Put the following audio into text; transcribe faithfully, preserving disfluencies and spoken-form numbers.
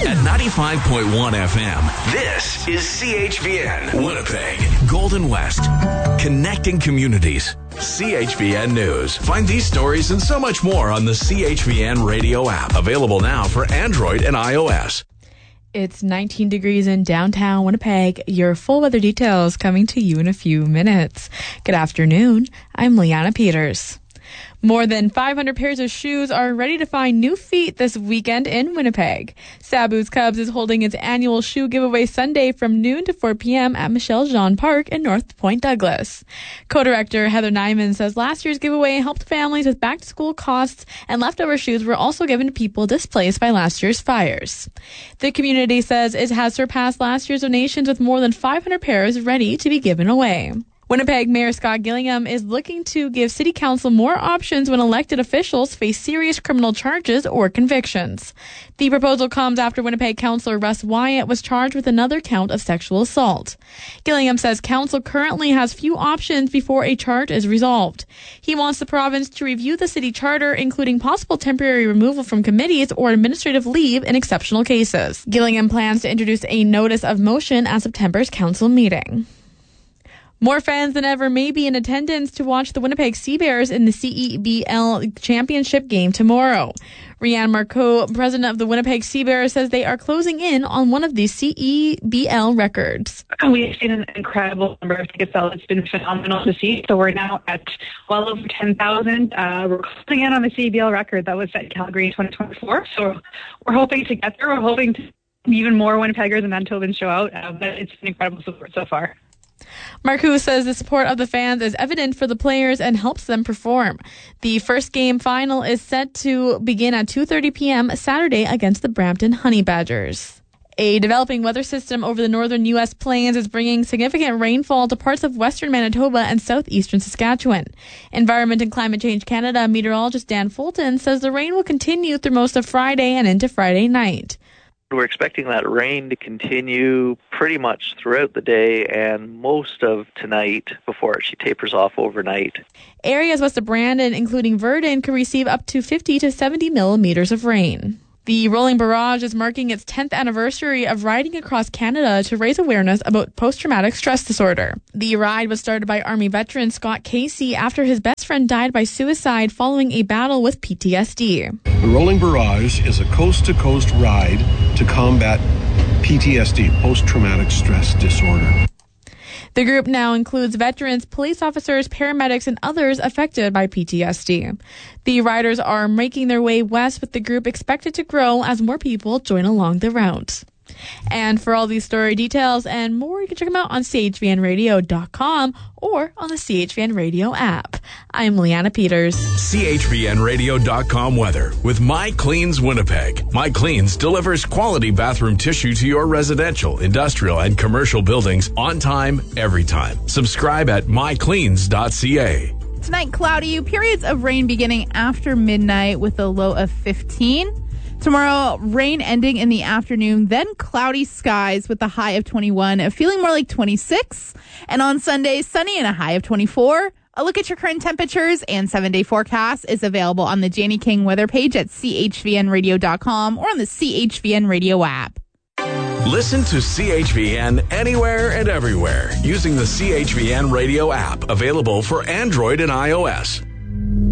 At ninety-five point one F M, this is C H V N, Winnipeg, Golden West, connecting communities. C H V N News. Find these stories and so much more on the C H V N radio app, available now for Android and iOS. It's nineteen degrees in downtown Winnipeg. Your full weather details coming to you in a few minutes. Good afternoon. I'm Liana Peters. More than five hundred pairs of shoes are ready to find new feet this weekend in Winnipeg. Sabu's Cubs is holding its annual shoe giveaway Sunday from noon to four p.m. at Michelle Jean Park in North Point Douglas. Co-director Heather Nyman says last year's giveaway helped families with back-to-school costs, and leftover shoes were also given to people displaced by last year's fires. The community says it has surpassed last year's donations with more than five hundred pairs ready to be given away. Winnipeg Mayor Scott Gillingham is looking to give City Council more options when elected officials face serious criminal charges or convictions. The proposal comes after Winnipeg Councillor Russ Wyatt was charged with another count of sexual assault. Gillingham says Council currently has few options before a charge is resolved. He wants the province to review the city charter, including possible temporary removal from committees or administrative leave in exceptional cases. Gillingham plans to introduce a notice of motion at September's Council meeting. More fans than ever may be in attendance to watch the Winnipeg Sea Bears in the C E B L Championship game tomorrow. Rianne Marcoux, president of the Winnipeg Sea Bears, says they are closing in on one of the C E B L records. We've seen an incredible number of ticket sales. It's been phenomenal to see. So we're now at well over ten thousand. Uh, we're closing in on the C E B L record that was set in Calgary in twenty twenty-four. So we're hoping to get there. We're hoping to even more Winnipeggers and Manitobans show out. Uh, but it's been incredible support so far. Marcoux says the support of the fans is evident for the players and helps them perform. The first game final is set to begin at two thirty p.m. Saturday against the Brampton Honey Badgers. A developing weather system over the northern U S plains is bringing significant rainfall to parts of western Manitoba and southeastern Saskatchewan. Environment and Climate Change Canada meteorologist Dan Fulton says the rain will continue through most of Friday and into Friday night. We're expecting that rain to continue pretty much throughout the day and most of tonight before she tapers off overnight. Areas west of Brandon, including Verdun, could receive up to fifty to seventy millimeters of rain. The Rolling Barrage is marking its tenth anniversary of riding across Canada to raise awareness about post-traumatic stress disorder. The ride was started by Army veteran Scott Casey after his best friend died by suicide following a battle with P T S D. The Rolling Barrage is a coast-to-coast ride to combat P T S D, post-traumatic stress disorder. The group now includes veterans, police officers, paramedics, and others affected by P T S D. The riders are making their way west, with the group expected to grow as more people join along the route. And for all these story details and more, you can check them out on C H V N radio dot com or on the C H V N Radio app. I'm Liana Peters. C H V N radio dot com weather with My Cleans Winnipeg. My Cleans delivers quality bathroom tissue to your residential, industrial, and commercial buildings on time, every time. Subscribe at my cleans dot c a. Tonight, cloudy, periods of rain beginning after midnight with a low of fifteen. Tomorrow, rain ending in the afternoon, then cloudy skies with a high of twenty-one, feeling more like twenty-six. And on Sunday, sunny and a high of twenty-four. A look at your current temperatures and seven-day forecast is available on the Janie King weather page at C H V N radio dot com or on the C H V N Radio app. Listen to C H V N anywhere and everywhere using the C H V N Radio app, available for Android and iOS.